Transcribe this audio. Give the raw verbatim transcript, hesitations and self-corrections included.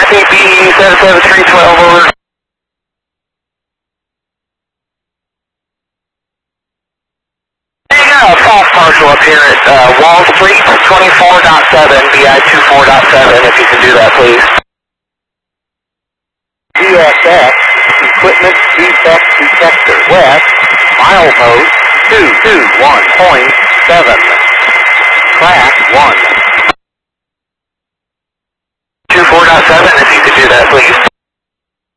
P B seven seven three twelve, over. Hey, uh, false partial up here at uh, Wall Street, twenty-four point seven, B I twenty-four point seven, if you can do that, please. G S X, Equipment Defect Detector, West, milepost two two one point seven, track one. twenty-four point seven, if you could do that, please.